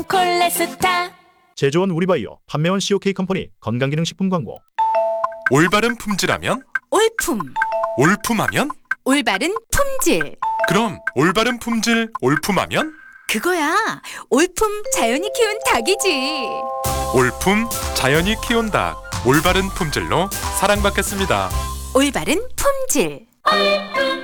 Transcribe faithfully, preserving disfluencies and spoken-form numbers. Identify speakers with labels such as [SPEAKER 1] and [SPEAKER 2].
[SPEAKER 1] 콜레스타.
[SPEAKER 2] 제조원 우리바이오, 판매원 씨오케이 컴퍼니 건강기능식품 광고.
[SPEAKER 3] 올바른 품질하면?
[SPEAKER 1] 올품.
[SPEAKER 3] 올품하면?
[SPEAKER 1] 올바른 품질.
[SPEAKER 3] 그럼 올바른 품질 올품하면?
[SPEAKER 1] 그거야. 올품 자연이 키운 닭이지.
[SPEAKER 3] 올품 자연이 키운 닭 올바른 품질로 사랑받겠습니다.
[SPEAKER 1] 올바른 품질.